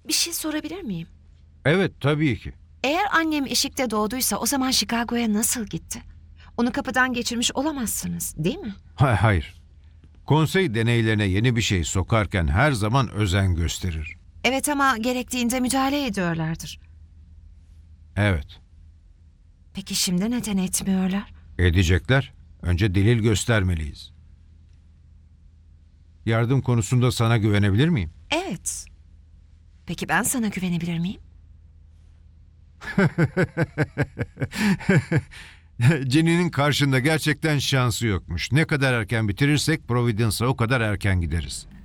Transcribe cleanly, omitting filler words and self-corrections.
Bir şey sorabilir miyim? Evet, tabii ki. Eğer annem eşikte doğduysa o zaman Chicago'ya nasıl gitti? Onu kapıdan geçirmiş olamazsınız, değil mi? Hayır. Konsey deneylerine yeni bir şey sokarken her zaman özen gösterir. Evet ama gerektiğinde müdahale ediyorlardır. Evet. Peki şimdi neden etmiyorlar? Edecekler. Önce delil göstermeliyiz. Yardım konusunda sana güvenebilir miyim? Evet. Peki ben sana güvenebilir miyim? Jenny'nin karşında gerçekten şansı yokmuş. Ne kadar erken bitirirsek Providence'a o kadar erken gideriz.